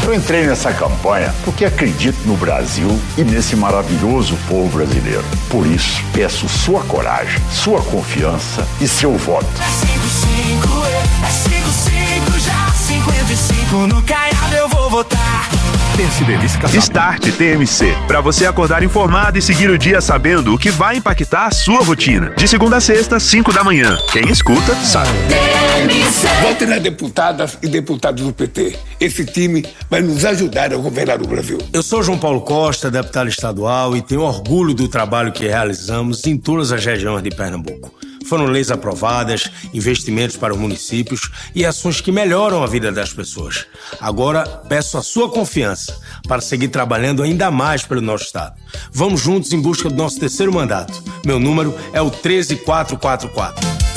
Eu entrei nessa campanha porque acredito no Brasil e nesse maravilhoso povo brasileiro. Por isso, peço sua coragem, sua confiança e seu voto. É 55 já, 55 no Caiado eu vou votar. Start TMC, para você acordar informado e seguir o dia sabendo o que vai impactar a sua rotina. De segunda a sexta, 5 da manhã. Quem escuta, sabe. Vote nas deputadas e deputados do PT. Esse time vai nos ajudar a governar o Brasil. Eu sou João Paulo Costa, deputado estadual, e tenho orgulho do trabalho que realizamos em todas as regiões de Pernambuco. Foram leis aprovadas, investimentos para os municípios e ações que melhoram a vida das pessoas. Agora, peço a sua confiança para seguir trabalhando ainda mais pelo nosso estado. Vamos juntos em busca do nosso terceiro mandato. Meu número é o 13444.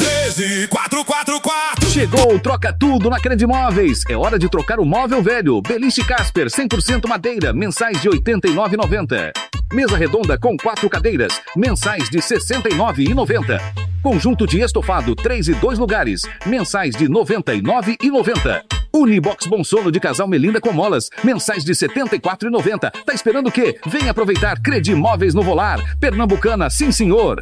13444. Chegou o Troca Tudo na Credimóveis. É hora de trocar o móvel velho. Beliche Casper 100% madeira, mensais de R$ 89,90. Mesa redonda com 4 cadeiras, mensais de R$ 69,90. Conjunto de estofado 3 e 2 lugares, mensais de R$ 99,90. Unibox Bom Sono de casal Melinda com molas, mensais de R$ 74,90. Tá esperando o quê? Vem aproveitar Credimóveis no Volar. Pernambucana, sim senhor.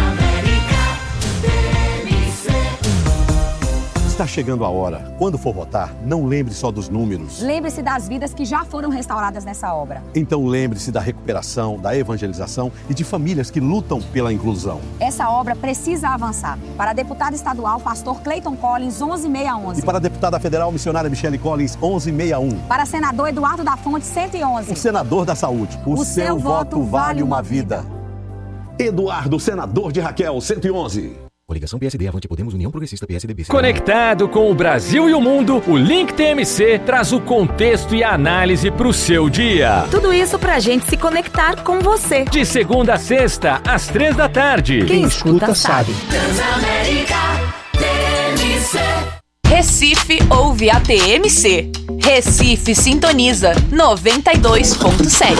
Está chegando a hora. Quando for votar, não lembre só dos números. Lembre-se das vidas que já foram restauradas nessa obra. Então lembre-se da recuperação, da evangelização e de famílias que lutam pela inclusão. Essa obra precisa avançar. Para a deputada estadual, pastor Clayton Collins, 11611. E para a deputada federal, missionária Michele Collins, 1161. Para senador Eduardo da Fonte, 111. O senador da saúde. O seu voto vale uma vida. Eduardo, senador de Raquel, 111. Coligação PSD, Avante Podemos, União Progressista, PSDB. Conectado com o Brasil e o mundo, o Link TMC traz o contexto e a análise para o seu dia. Tudo isso pra gente se conectar com você. De segunda a sexta, às 3 da tarde. Quem escuta sabe. Transamérica TMC. Recife ouve a TMC. Recife sintoniza 92.7.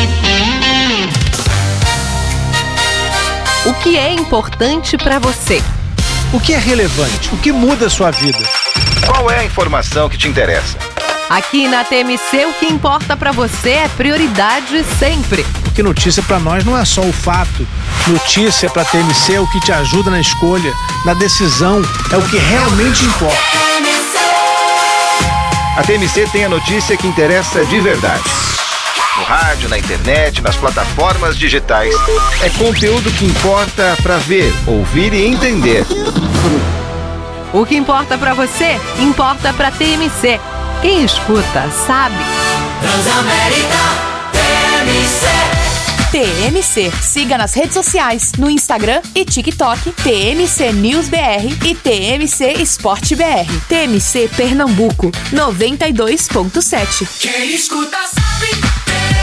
O que é importante para você? O que é relevante? O que muda a sua vida? Qual é a informação que te interessa? Aqui na TMC, o que importa para você é prioridade sempre. Porque notícia para nós não é só o fato. Notícia para a TMC é o que te ajuda na escolha, na decisão, é o que realmente importa. A TMC tem a notícia que interessa de verdade. No rádio, na internet, nas plataformas digitais. É conteúdo que importa para ver, ouvir e entender. O que importa para você, importa para TMC. Quem escuta, sabe. Transamérica TMC. TMC. Siga nas redes sociais, no Instagram e TikTok, TMC News BR e TMC Esporte BR. TMC Pernambuco, 92.7. Quem escuta sabe.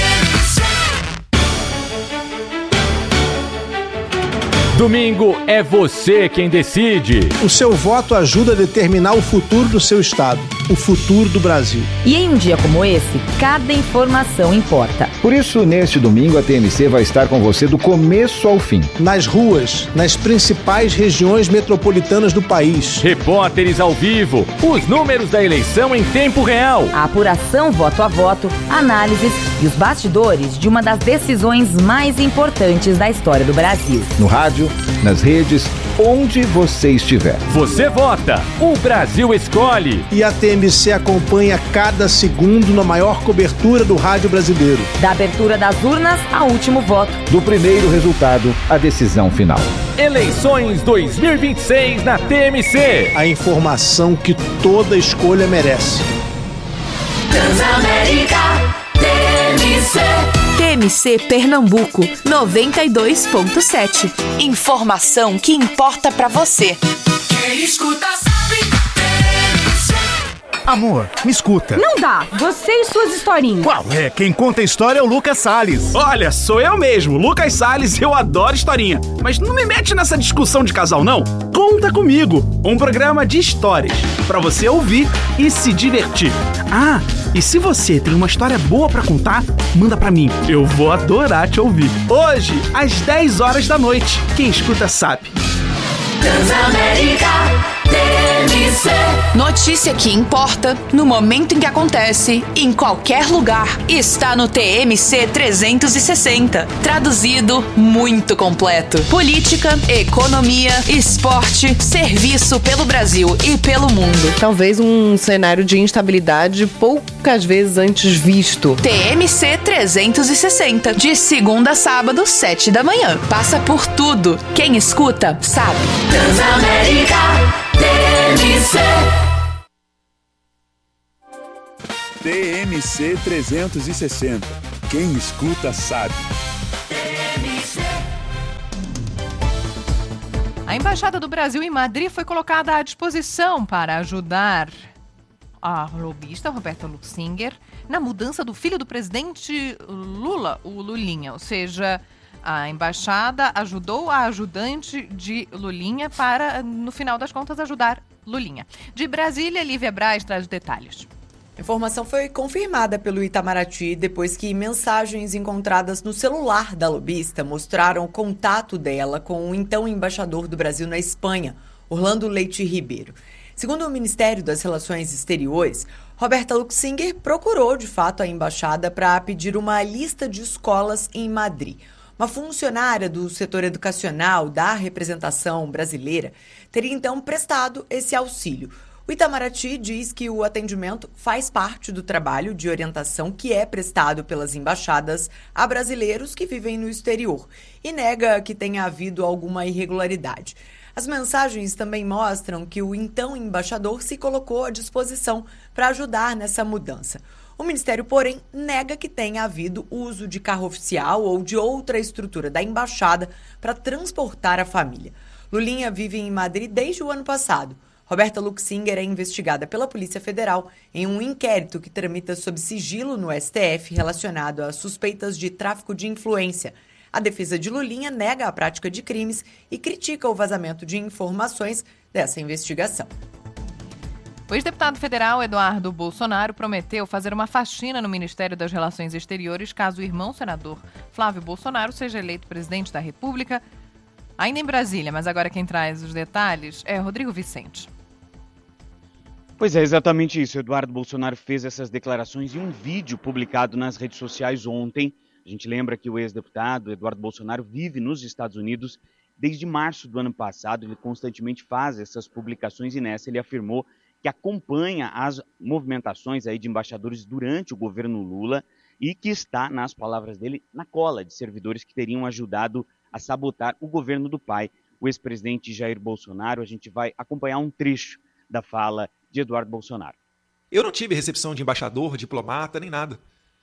Domingo é você quem decide. O seu voto ajuda a determinar o futuro do seu estado, o futuro do Brasil. E em um dia como esse, cada informação importa. Por isso, neste domingo, a TMC vai estar com você do começo ao fim. Nas ruas, nas principais regiões metropolitanas do país. Repórteres ao vivo, os números da eleição em tempo real. A apuração voto a voto, análises e os bastidores de uma das decisões mais importantes da história do Brasil. No rádio, nas redes, onde você estiver. Você vota, o Brasil escolhe. E a TMC acompanha cada segundo na maior cobertura do rádio brasileiro. Da abertura das urnas ao último voto. Do primeiro resultado à decisão final. Eleições 2026 na TMC. A informação que toda escolha merece. Transamérica TMC. TMC Pernambuco, 92.7. Informação que importa pra você. Quem escuta sabe. TMC. Amor, me escuta. Não dá, você e suas historinhas. Qual é? Quem conta a história é o Lucas Salles. Olha, sou eu mesmo, Lucas Salles, eu adoro historinha. Mas não me mete nessa discussão de casal, não. Conta comigo, um programa de histórias, pra você ouvir e se divertir. Ah, e se você tem uma história boa pra contar, manda pra mim, eu vou adorar te ouvir. Hoje, às 10 horas da noite, quem escuta sabe. Transamérica TMC. Notícia que importa no momento em que acontece, em qualquer lugar. Está no TMC 360. Traduzido, muito completo. Política, economia, esporte, serviço pelo Brasil e pelo mundo. Talvez um cenário de instabilidade poucas vezes antes visto. TMC 360. De segunda a sábado, 7 da manhã. Passa por tudo. Quem escuta, sabe. Transamérica TMC. TMC 360. Quem escuta sabe. A Embaixada do Brasil em Madrid foi colocada à disposição para ajudar a lobista Roberta Luxinger na mudança do filho do presidente Lula, o Lulinha. Ou seja, a embaixada ajudou a ajudante de Lulinha para, no final das contas, ajudar Lulinha. De Brasília, Lívia Braz traz detalhes. A informação foi confirmada pelo Itamaraty depois que mensagens encontradas no celular da lobista mostraram o contato dela com o então embaixador do Brasil na Espanha, Orlando Leite Ribeiro. Segundo o Ministério das Relações Exteriores, Roberta Luxinger procurou, de fato, a embaixada para pedir uma lista de escolas em Madrid. Uma funcionária do setor educacional da representação brasileira teria, então, prestado esse auxílio. O Itamaraty diz que o atendimento faz parte do trabalho de orientação que é prestado pelas embaixadas a brasileiros que vivem no exterior e nega que tenha havido alguma irregularidade. As mensagens também mostram que o então embaixador se colocou à disposição para ajudar nessa mudança. O Ministério, porém, nega que tenha havido uso de carro oficial ou de outra estrutura da embaixada para transportar a família. Lulinha vive em Madrid desde o ano passado. Roberta Luxinger é investigada pela Polícia Federal em um inquérito que tramita sob sigilo no STF relacionado a suspeitas de tráfico de influência. A defesa de Lulinha nega a prática de crimes e critica o vazamento de informações dessa investigação. O ex-deputado federal Eduardo Bolsonaro prometeu fazer uma faxina no Ministério das Relações Exteriores caso o irmão senador Flávio Bolsonaro seja eleito presidente da República, ainda em Brasília. Mas agora quem traz os detalhes é Rodrigo Vicente. Pois é, exatamente isso. Eduardo Bolsonaro fez essas declarações em um vídeo publicado nas redes sociais ontem. A gente lembra que o ex-deputado Eduardo Bolsonaro vive nos Estados Unidos desde março do ano passado. Ele constantemente faz essas publicações e nessa ele afirmou que acompanha as movimentações aí de embaixadores durante o governo Lula e que está, nas palavras dele, na cola de servidores que teriam ajudado a sabotar o governo do pai, o ex-presidente Jair Bolsonaro. A gente vai acompanhar um trecho da fala de Eduardo Bolsonaro. Eu não tive recepção de embaixador, diplomata, nem nada.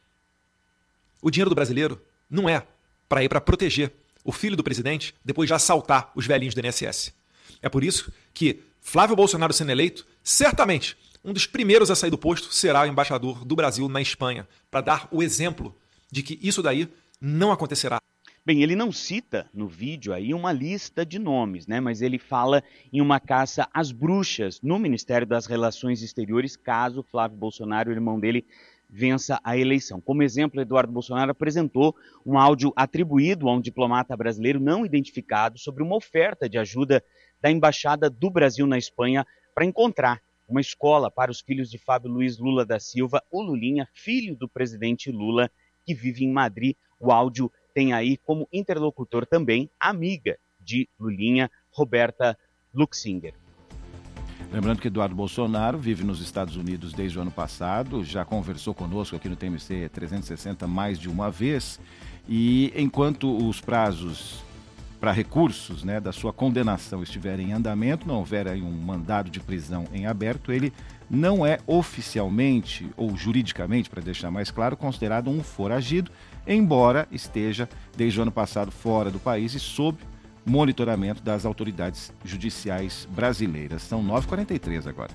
O dinheiro do brasileiro não é para ir para proteger o filho do presidente depois de assaltar os velhinhos do INSS. É por isso que Flávio Bolsonaro sendo eleito, certamente um dos primeiros a sair do posto será o embaixador do Brasil na Espanha, para dar o exemplo de que isso daí não acontecerá. Bem, ele não cita no vídeo aí uma lista de nomes, né? Mas ele fala em uma caça às bruxas no Ministério das Relações Exteriores, caso Flávio Bolsonaro, o irmão dele, vença a eleição. Como exemplo, Eduardo Bolsonaro apresentou um áudio atribuído a um diplomata brasileiro não identificado sobre uma oferta de ajuda da Embaixada do Brasil na Espanha para encontrar uma escola para os filhos de Fábio Luiz Lula da Silva, o Lulinha, filho do presidente Lula, que vive em Madrid. O áudio tem aí como interlocutor também a amiga de Lulinha, Roberta Luxinger. Lembrando que Eduardo Bolsonaro vive nos Estados Unidos desde o ano passado, já conversou conosco aqui no TMC 360 mais de uma vez, e enquanto os prazos para recursos, né, da sua condenação estiverem em andamento, não houver aí um mandado de prisão em aberto, ele não é oficialmente ou juridicamente, para deixar mais claro, considerado um foragido, embora esteja desde o ano passado fora do país e sob monitoramento das autoridades judiciais brasileiras. São 9h43 agora.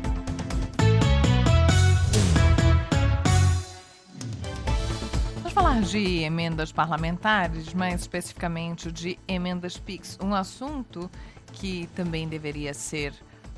Vamos falar de emendas parlamentares, mais especificamente de emendas PIX, um assunto que também deveria ser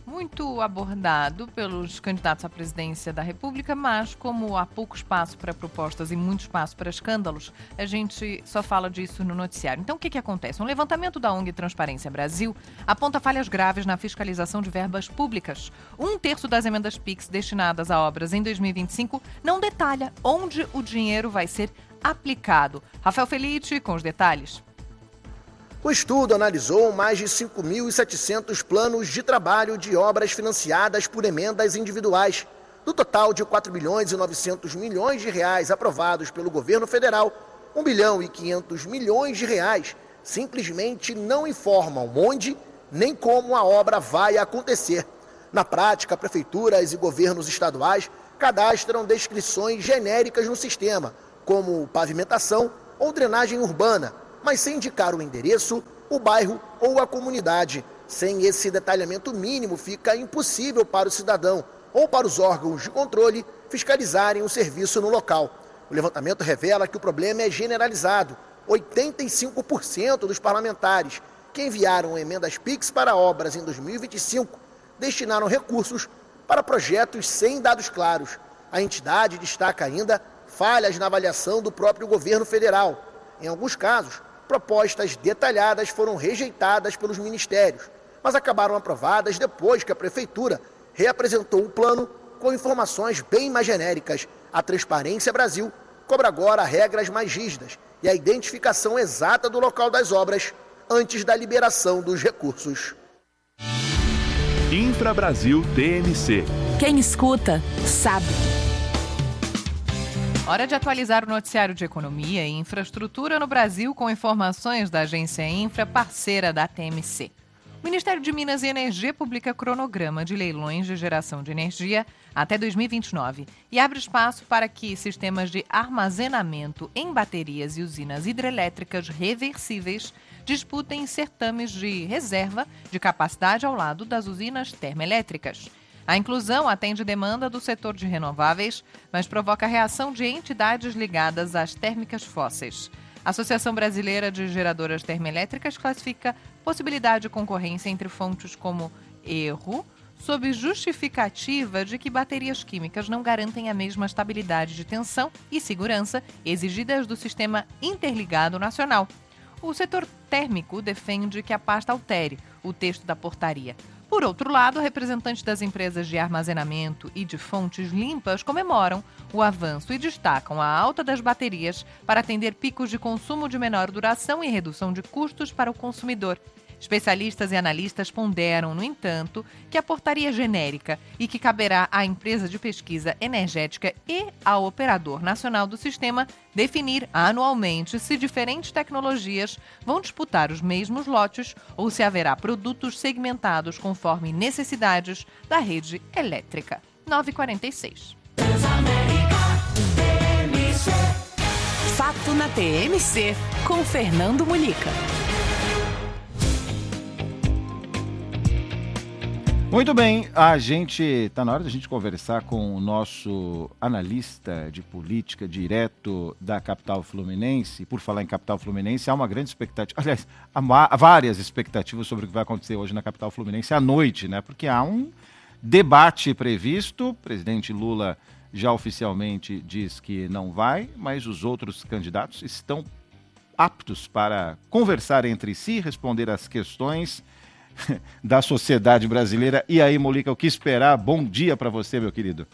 muito abordado pelos candidatos à presidência da República, mas como há pouco espaço para propostas e muito espaço para escândalos, a gente só fala disso no noticiário. Então, o que acontece? Um levantamento da ONG Transparência Brasil aponta falhas graves na fiscalização de verbas públicas. 1/3 das emendas PIX destinadas a obras em 2025 não detalha onde o dinheiro vai ser aplicado. Rafael Felice com os detalhes. O estudo analisou mais de 5.700 planos de trabalho de obras financiadas por emendas individuais. Do total de 4 bilhões e 900 milhões de reais aprovados pelo governo federal, 1 bilhão e 500 milhões de reais simplesmente não informam onde nem como a obra vai acontecer. Na prática, prefeituras e governos estaduais cadastram descrições genéricas no sistema, como pavimentação ou drenagem urbana, mas sem indicar o endereço, o bairro ou a comunidade. Sem esse detalhamento mínimo, fica impossível para o cidadão ou para os órgãos de controle fiscalizarem o serviço no local. O levantamento revela que o problema é generalizado. 85% dos parlamentares que enviaram emendas PIX para obras em 2025 destinaram recursos para projetos sem dados claros. A entidade destaca ainda falhas na avaliação do próprio governo federal. Em alguns casos, propostas detalhadas foram rejeitadas pelos ministérios, mas acabaram aprovadas depois que a Prefeitura reapresentou o plano com informações bem mais genéricas. A Transparência Brasil cobra agora regras mais rígidas e a identificação exata do local das obras antes da liberação dos recursos. Infra Brasil TMC. Quem escuta, sabe. Hora de atualizar o noticiário de economia e infraestrutura no Brasil com informações da agência Infra, parceira da TMC. O Ministério de Minas e Energia publica cronograma de leilões de geração de energia até 2029 e abre espaço para que sistemas de armazenamento em baterias e usinas hidrelétricas reversíveis disputem certames de reserva de capacidade ao lado das usinas termoelétricas. A inclusão atende demanda do setor de renováveis, mas provoca reação de entidades ligadas às térmicas fósseis. A Associação Brasileira de Geradoras Termoelétricas classifica possibilidade de concorrência entre fontes como erro, sob justificativa de que baterias químicas não garantem a mesma estabilidade de tensão e segurança exigidas do Sistema Interligado Nacional. O setor térmico defende que a pasta altere o texto da portaria. Por outro lado, representantes das empresas de armazenamento e de fontes limpas comemoram o avanço e destacam a alta das baterias para atender picos de consumo de menor duração e redução de custos para o consumidor. Especialistas e analistas ponderam, no entanto, que a portaria genérica e que caberá à empresa de pesquisa energética e ao operador nacional do sistema definir anualmente se diferentes tecnologias vão disputar os mesmos lotes ou se haverá produtos segmentados conforme necessidades da rede elétrica. 9h46. Fato na TMC, com Fernando Mulica. Muito bem, tá na hora da gente conversar com o nosso analista de política direto da capital fluminense. Por falar em capital fluminense, há uma grande expectativa, aliás, há várias expectativas sobre o que vai acontecer hoje na capital fluminense à noite, né? Porque há um debate previsto, o presidente Lula já oficialmente diz que não vai, mas os outros candidatos estão aptos para conversar entre si, responder às questões da sociedade brasileira. E aí, Mulica, o que esperar? Bom dia para você, meu querido.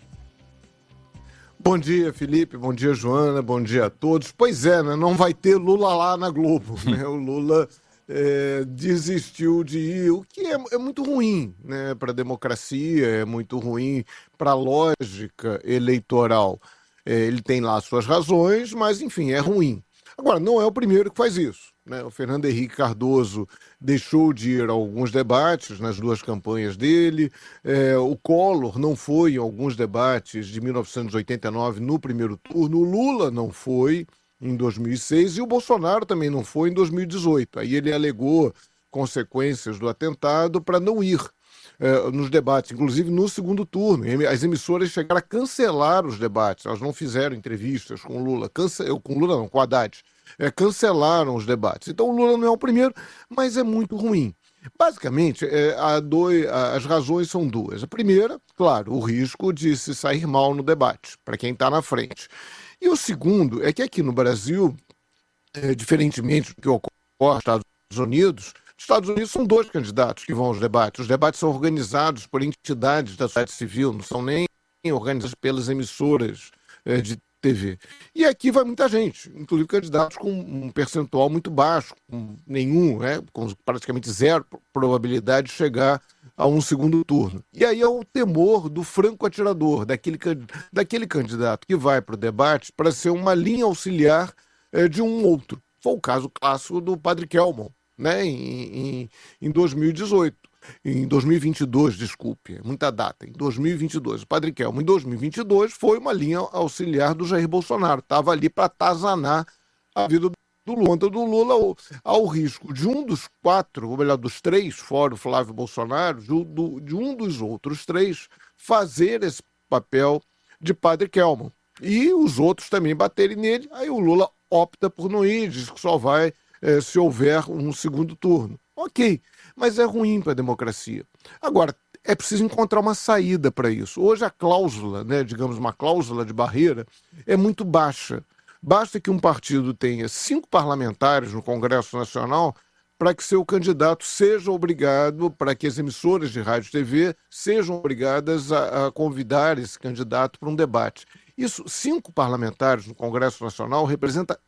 Bom dia, Felipe. Bom dia, Joana. Bom dia a todos. Pois é, né? Não vai ter Lula lá na Globo, né? O Lula desistiu de ir, o que é muito ruim, né? Para a democracia, é muito ruim para a lógica eleitoral. Ele tem lá suas razões, mas, enfim, é ruim. Agora, não é o primeiro que faz isso, né? O Fernando Henrique Cardoso deixou de ir a alguns debates nas duas campanhas dele, o Collor não foi em alguns debates de 1989 no primeiro turno, o Lula não foi em 2006 e o Bolsonaro também não foi em 2018. Aí ele alegou consequências do atentado para não ir nos debates, inclusive no segundo turno. As emissoras chegaram a cancelar os debates, elas não fizeram entrevistas com o Lula, com o Haddad, cancelaram os debates. Então o Lula não é o primeiro, mas é muito ruim. Basicamente, as razões são duas. A primeira, claro, o risco de se sair mal no debate, para quem está na frente. E o segundo é que aqui no Brasil, diferentemente do que ocorre nos Estados Unidos são 2 candidatos que vão aos debates. Os debates são organizados por entidades da sociedade civil, não são nem organizados pelas emissoras de TV. E aqui vai muita gente, inclusive candidatos com um percentual muito baixo, com nenhum, com praticamente zero probabilidade de chegar a um segundo turno. E aí é o temor do franco atirador, daquele candidato que vai para o debate para ser uma linha auxiliar de um outro. Foi o caso clássico do Padre Kelmon, em 2018. Em 2022, desculpe, muita data, em 2022. O Padre Kelmon, em 2022, foi uma linha auxiliar do Jair Bolsonaro. Estava ali para atazanar a vida do Lula. Contra do Lula, ao risco de um dos 4, ou melhor, dos 3, fora o Flávio Bolsonaro, de um dos outros 3, fazer esse papel de Padre Kelmon. E os outros também baterem nele, aí o Lula opta por não ir, diz que só vai se houver um segundo turno. Ok, mas é ruim para a democracia. Agora, é preciso encontrar uma saída para isso. Hoje a cláusula, digamos uma cláusula de barreira, é muito baixa. Basta que um partido tenha 5 parlamentares no Congresso Nacional para que seu candidato seja obrigado, para que as emissoras de rádio e TV sejam obrigadas a convidar esse candidato para um debate. Isso, 5 parlamentares no Congresso Nacional representa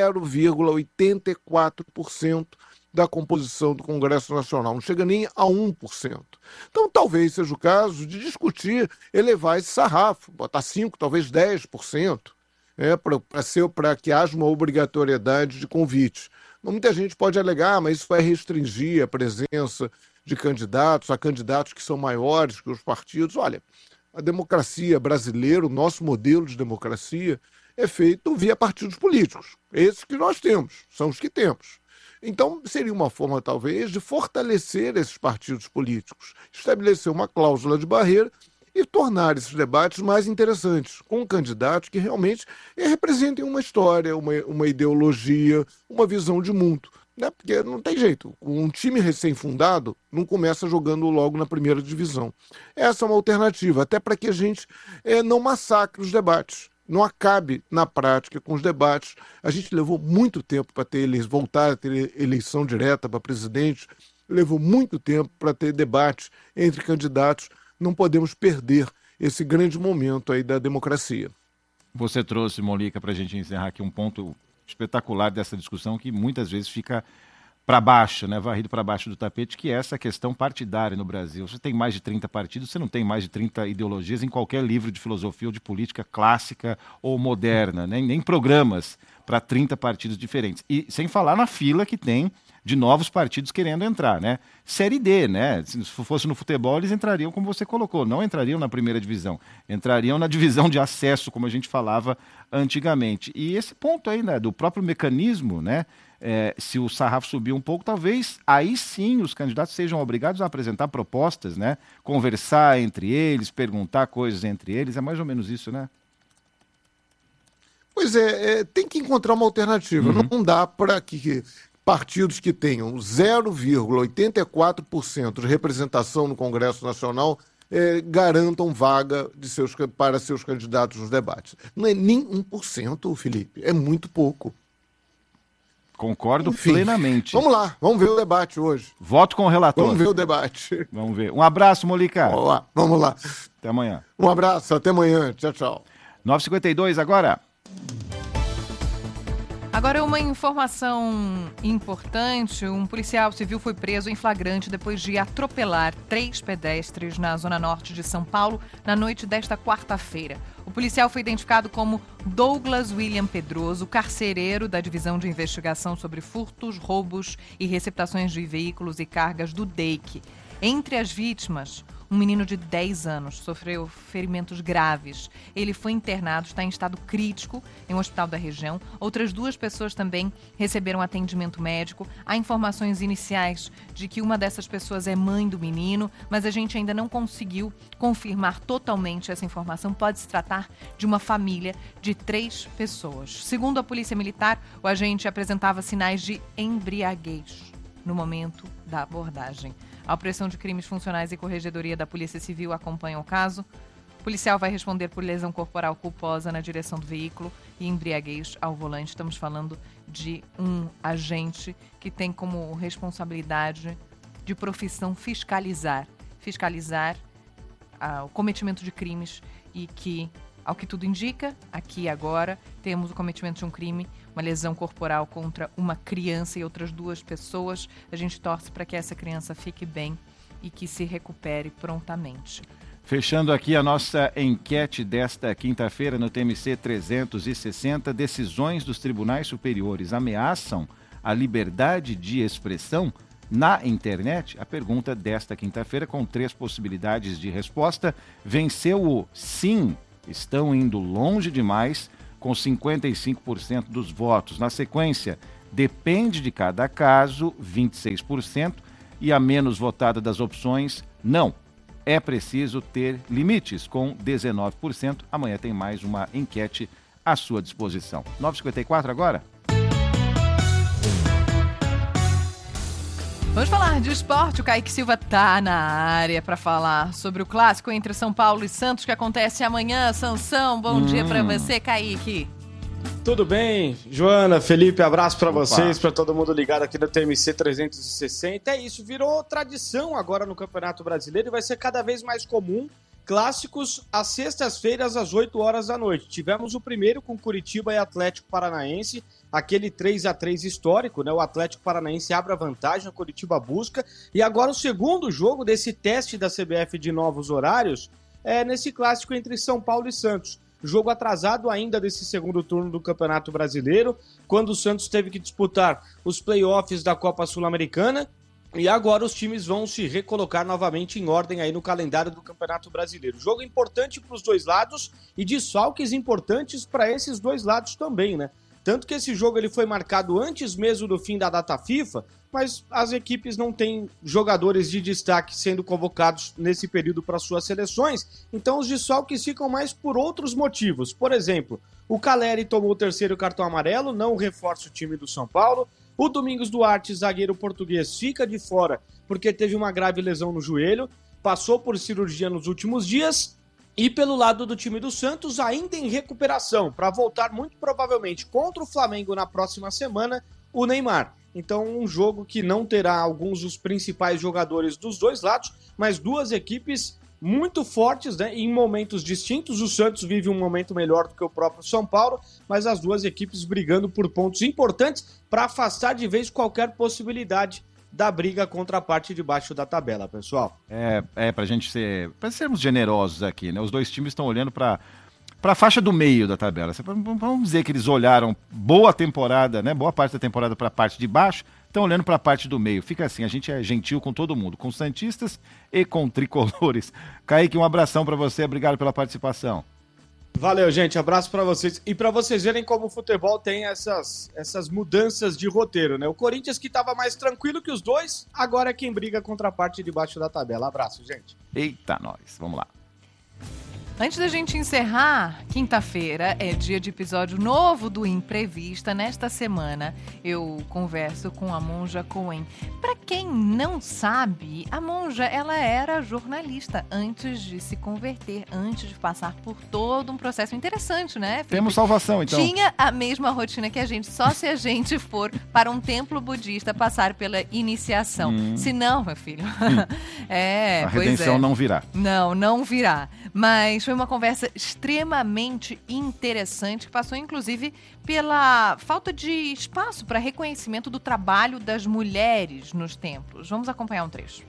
0,84% da composição do Congresso Nacional, não chega nem a 1%. Então, talvez seja o caso de discutir, elevar esse sarrafo, botar 5%, talvez 10%, para que haja uma obrigatoriedade de convite. Muita gente pode alegar, mas isso vai restringir a presença de candidatos, a candidatos que são maiores que os partidos. Olha, a democracia brasileira, o nosso modelo de democracia, é feito via partidos políticos. Esses que nós temos, são os que temos. Então, seria uma forma, talvez, de fortalecer esses partidos políticos, estabelecer uma cláusula de barreira e tornar esses debates mais interessantes, com candidatos que realmente representem uma história, uma ideologia, uma visão de mundo. Porque não tem jeito, um time recém-fundado não começa jogando logo na primeira divisão. Essa é uma alternativa, até para que a gente não massacre os debates. Não acabe na prática com os debates. A gente levou muito tempo para voltar a ter eleição direta para presidente, levou muito tempo para ter debates entre candidatos. Não podemos perder esse grande momento aí da democracia. Você trouxe, Mônica, para a gente encerrar aqui um ponto espetacular dessa discussão que muitas vezes fica para baixo, varrido para baixo do tapete, que é essa questão partidária no Brasil. Você tem mais de 30 partidos, você não tem mais de 30 ideologias em qualquer livro de filosofia ou de política clássica ou moderna, nem programas para 30 partidos diferentes. E sem falar na fila que tem de novos partidos querendo entrar, Série D, Se fosse no futebol, eles entrariam, como você colocou, não entrariam na primeira divisão, entrariam na divisão de acesso, como a gente falava antigamente. E esse ponto aí, do próprio mecanismo, se o sarrafo subir um pouco, talvez aí sim os candidatos sejam obrigados a apresentar propostas, conversar entre eles, perguntar coisas entre eles, é mais ou menos isso, Pois tem que encontrar uma alternativa. Não dá para que partidos que tenham 0,84% de representação no Congresso Nacional garantam vaga para seus candidatos nos debates. Não é nem 1%, Felipe, é muito pouco. Concordo plenamente. Vamos lá, vamos ver o debate hoje. Voto com o relator. Vamos ver o debate. Vamos ver. Um abraço, Mônica. Vamos lá. Até amanhã. Um abraço, até amanhã. Tchau, tchau. 9h52 agora. Agora, uma informação importante: um policial civil foi preso em flagrante depois de atropelar 3 pedestres na zona norte de São Paulo na noite desta quarta-feira. O policial foi identificado como Douglas William Pedroso, carcereiro da Divisão de Investigação sobre Furtos, Roubos e Receptações de Veículos e Cargas do DEIC. Entre as vítimas, um menino de 10 anos sofreu ferimentos graves. Ele foi internado, está em estado crítico em um hospital da região. Outras 2 pessoas também receberam atendimento médico. Há informações iniciais de que uma dessas pessoas é mãe do menino, mas a gente ainda não conseguiu confirmar totalmente essa informação. Pode se tratar de uma família de 3 pessoas. Segundo a Polícia Militar, o agente apresentava sinais de embriaguez. no momento da abordagem. A opressão de crimes funcionais e corregedoria da Polícia Civil acompanham o caso. O policial vai responder por lesão corporal culposa na direção do veículo e embriaguez ao volante. Estamos falando de um agente que tem como responsabilidade de profissão fiscalizar o cometimento de crimes e que, ao que tudo indica, aqui agora temos o cometimento de um crime, uma lesão corporal contra uma criança e outras 2 pessoas. A gente torce para que essa criança fique bem e que se recupere prontamente. Fechando aqui a nossa enquete desta quinta-feira no TMC 360, decisões dos tribunais superiores ameaçam a liberdade de expressão na internet? A pergunta desta quinta-feira, com 3 possibilidades de resposta, venceu o sim, estão indo longe demais, com 55% dos votos. Na sequência, depende de cada caso, 26%, e a menos votada das opções, não. É preciso ter limites, com 19%. Amanhã tem mais uma enquete à sua disposição. 9h54 agora? Vamos falar de esporte. O Kaique Silva tá na área para falar sobre o clássico entre São Paulo e Santos, que acontece amanhã. Sansão, bom dia para você, Kaique. Tudo bem, Joana, Felipe, abraço para vocês, para todo mundo ligado aqui no TMC 360. É isso, virou tradição agora no Campeonato Brasileiro e vai ser cada vez mais comum. Clássicos às sextas-feiras, às 8 horas da noite. Tivemos o primeiro com Curitiba e Atlético Paranaense, aquele 3-3 histórico, né? O Atlético Paranaense abre a vantagem, o Curitiba busca. E agora o segundo jogo desse teste da CBF de novos horários é nesse clássico entre São Paulo e Santos. Jogo atrasado ainda desse segundo turno do Campeonato Brasileiro, quando o Santos teve que disputar os playoffs da Copa Sul-Americana. E agora os times vão se recolocar novamente em ordem aí no calendário do Campeonato Brasileiro. Jogo importante para os dois lados e desfalques importantes para esses dois lados também, né? Tanto que esse jogo ele foi marcado antes mesmo do fim da data FIFA, mas as equipes não têm jogadores de destaque sendo convocados nesse período para suas seleções, então os desfalques ficam mais por outros motivos. Por exemplo, o Caleri tomou o 3º cartão amarelo, não reforça o time do São Paulo. O Domingos Duarte, zagueiro português, fica de fora porque teve uma grave lesão no joelho, passou por cirurgia nos últimos dias. E pelo lado do time do Santos, ainda em recuperação, para voltar muito provavelmente contra o Flamengo na próxima semana, o Neymar. Então um jogo que não terá alguns dos principais jogadores dos dois lados, mas duas equipes muito fortes, né, em momentos distintos. O Santos vive um momento melhor do que o próprio São Paulo, mas as duas equipes brigando por pontos importantes para afastar de vez qualquer possibilidade da briga contra a parte de baixo da tabela, pessoal. Para sermos generosos aqui, né? Os dois times estão olhando para a faixa do meio da tabela. Vamos dizer que eles olharam boa temporada, né? Boa parte da temporada para a parte de baixo, estão olhando para a parte do meio. Fica assim, a gente é gentil com todo mundo, com santistas e com tricolores. Kaique, um abração para você, obrigado pela participação. Valeu, gente, abraço para vocês. E para vocês verem como o futebol tem essas mudanças de roteiro, né? O Corinthians, que estava mais tranquilo que os dois, agora é quem briga contra a parte de baixo da tabela. Abraço, gente. Eita, nós. Vamos lá. Antes da gente encerrar, quinta-feira é dia de episódio novo do Imprevista. Nesta semana eu converso com a Monja Cohen. Para quem não sabe, a Monja ela era jornalista antes de se converter, antes de passar por todo um processo interessante, né, Felipe? Temos salvação, então. Tinha a mesma rotina que a gente, só se a gente for para um templo budista passar pela iniciação. Se não, meu filho, a redenção não virá. Não virá. Mas foi uma conversa extremamente interessante, que passou inclusive pela falta de espaço para reconhecimento do trabalho das mulheres nos templos. Vamos acompanhar um trecho.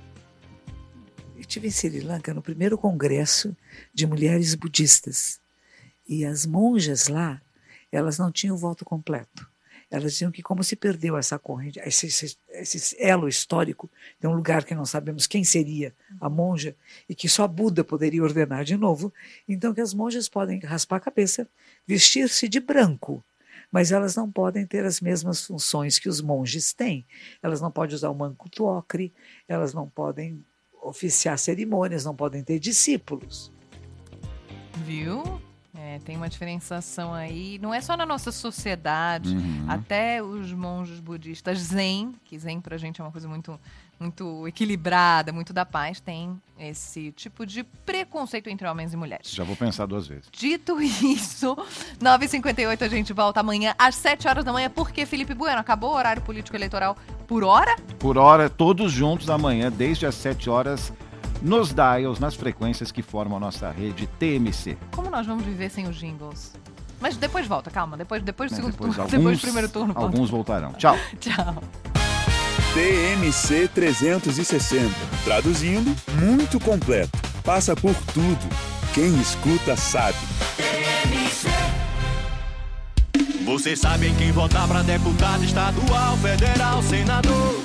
Eu estive em Sri Lanka no primeiro congresso de mulheres budistas. E as monjas lá, elas não tinham o voto completo. Elas diziam que como se perdeu essa corrente, esse elo histórico, de um lugar que não sabemos quem seria a monja, e que só Buda poderia ordenar de novo, então que as monjas podem raspar a cabeça, vestir-se de branco, mas elas não podem ter as mesmas funções que os monges têm. Elas não podem usar o manco tuocre, elas não podem oficiar cerimônias, não podem ter discípulos. Viu? Tem uma diferenciação aí, não é só na nossa sociedade, até os monges budistas zen, que zen pra gente é uma coisa muito, muito equilibrada, muito da paz, tem esse tipo de preconceito entre homens e mulheres. Já vou pensar 2 vezes. Dito isso, 9h58 a gente volta amanhã às 7 horas da manhã, porque Felipe Bueno, acabou o horário político eleitoral por hora? Por hora, todos juntos amanhã, desde as 7 horas, nos dials, nas frequências que formam a nossa rede TMC. Como nós vamos viver sem os jingles? Mas depois volta, calma, depois do segundo turno, alguns, depois do primeiro turno. Alguns voltarão. Tchau. Tchau. TMC 360. Traduzindo, muito completo. Passa por tudo. Quem escuta sabe. Você sabe em quem votar pra deputado estadual, federal, senador?